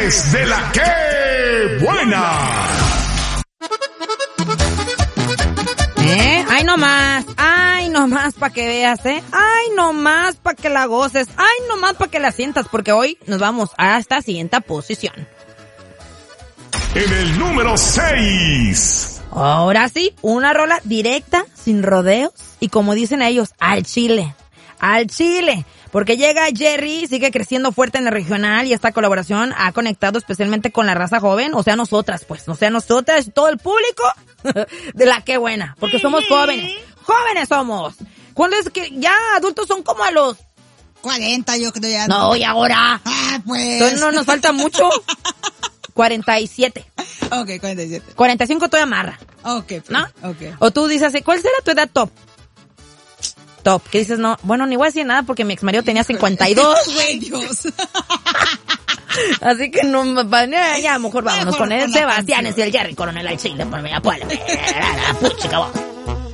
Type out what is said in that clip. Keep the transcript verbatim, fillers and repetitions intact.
es de la que buena. ¿Eh? Ay, no más. Ay, no más para que veas, ¿eh? Ay, no más para que la goces. Ay, no más para que la sientas, porque hoy nos vamos a esta siguiente posición. En el número seis. Ahora sí, una rola directa, sin rodeos, y como dicen ellos, al chile. Al chile. Porque llega Jerry, sigue creciendo fuerte en el regional y esta colaboración ha conectado especialmente con la raza joven, o sea, nosotras, pues, o sea, nosotras, todo el público de la que buena, porque somos jóvenes, jóvenes somos. ¿Cuándo es que ya adultos son como a los cuarenta, yo creo ya. No, y ahora. Ah, pues. Entonces no nos falta mucho. cuarenta y siete. Ok, cuarenta y siete. cuarenta y cinco todavía amarra. Ok, pues. ¿No? Ok. O tú dices así, ¿cuál será tu edad top? Top. ¿Qué dices? No, bueno, ni voy a decir nada porque mi exmarido tenía cincuenta y dos, Ay, Dios. Así que no, ya mejor vámonos Mejor con el con la Sebastián canción. y el Jerry Coronel al chile, por mí, pues, puchica, vamos.